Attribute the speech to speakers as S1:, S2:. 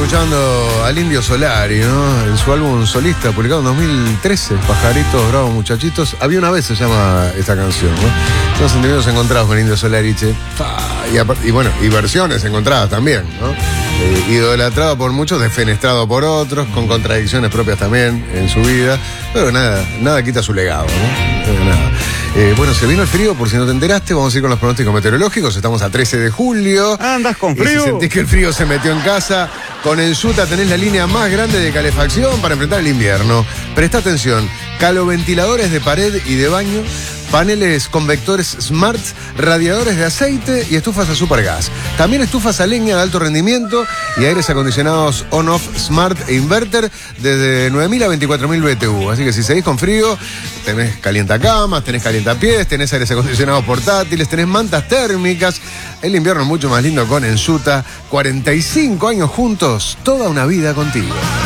S1: escuchando al Indio Solari, ¿no? En su álbum solista, publicado en 2013, Pajaritos, Bravos Muchachitos. Había una vez, se llama esta canción, ¿no? Son sentimientos encontrados con Indio Solari, che. Y bueno, y versiones encontradas también, ¿no? Idolatrado por muchos, defenestrado por otros, con contradicciones propias también en su vida. Pero nada quita su legado, ¿no? Nada. Bueno, se vino el frío, por si no te enteraste, vamos a ir con los pronósticos meteorológicos. Estamos a 13 de julio.
S2: ¿Andas con
S1: Y
S2: frío?
S1: si sentís que el frío se metió en casa, con Ensuta tenés la línea más grande de calefacción para enfrentar el invierno. Presta atención, caloventiladores de pared y de baño, paneles convectores Smart, radiadores de aceite y estufas a supergas. También estufas a leña de alto rendimiento y aires acondicionados on-off Smart e inverter desde 9.000 a 24.000 BTU. Así que si seguís con frío, tenés calientacamas, tenés calientapiés, tenés aires acondicionados portátiles, tenés mantas térmicas. El invierno es mucho más lindo con Ensuta. 45 años juntos, toda una vida contigo.